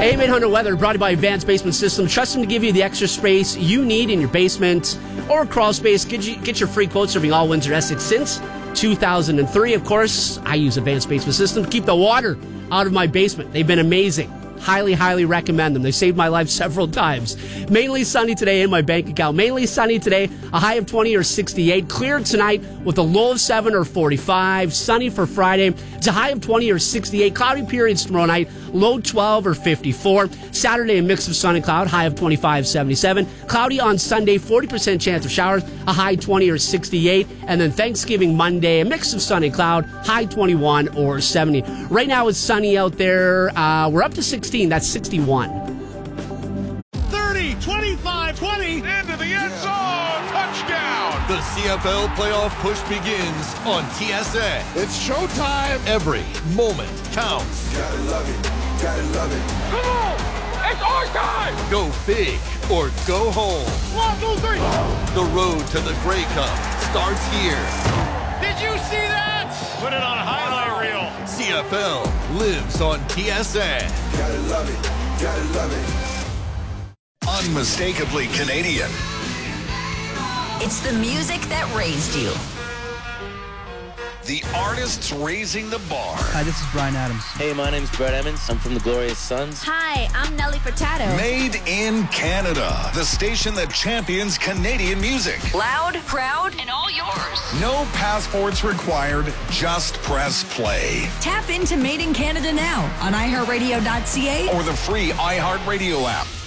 AM800 Weather brought to you by Advanced Basement Systems. Trust them to give you the extra space you need in your basement or crawl space. Get your free quote serving all Windsor, Essex since 2003. Of course, I use Advanced Basement Systems to keep the water out of my basement. They've been amazing. Highly, highly recommend them. They saved my life several times. Mainly sunny today in my bank account. Mainly sunny today, a high of 20 or 68. Clear tonight with a low of 7 or 45. Sunny for Friday. It's a high of 20 or 68. Cloudy periods tomorrow night, low 12 or 54. Saturday, a mix of sun and cloud, high of 25, 77. Cloudy on Sunday, 40% chance of showers, a high 20 or 68. And then Thanksgiving Monday, a mix of sun and cloud, high 21 or 70. Right now it's sunny out there. We're up to 16. That's 61. 30, 25, 20. Into the end zone. Touchdown. The CFL playoff push begins on TSN. It's showtime. Every moment counts. Gotta love it. Gotta love it. Come on. It's our time. Go big or go home. 1, 2, 3. The road to the Grey Cup starts here. Did you see that? Put it on a highlight reel. CFL lives on TSN. Gotta love it. Gotta love it. Unmistakably Canadian. It's the music that raised you. The artists raising the bar. Hi, this is Brian Adams. Hey, my name's Brett Emmons. I'm from the Glorious Sons. Hi, I'm Nelly Furtado. Made in Canada. The station that champions Canadian music. Loud, proud, and all yours. No passports required. Just press play. Tap into Made in Canada now on iHeartRadio.ca Or the free iHeartRadio app.